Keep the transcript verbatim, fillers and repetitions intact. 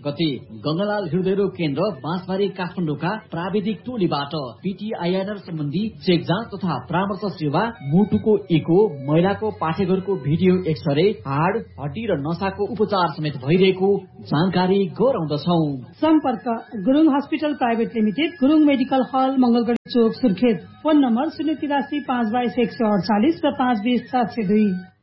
गते गंगालाल हृदयरोग केन्द्र बाँसबारी काठमाडौँका प्राविधिक टोलीबाट पीटीआईआर सम्बन्धी चेक जाँच तथा परामर्श सेवा, मुटुको इको, महिलाको पाठेघरको भिडियो एक्सरे, हाड, हड्डी र नसाको उपचार समेत भइरहेको जानकारी गराउँदछौ। सम्पर्क Gurung hospital private limited, Gurung medical हल, मंगलगढी चोक, सुर्खेत। फोन नम्बर शून्य तिरासी पाँच बाइस एक सय अडचालिस र पाँच बिस सात सय दुई।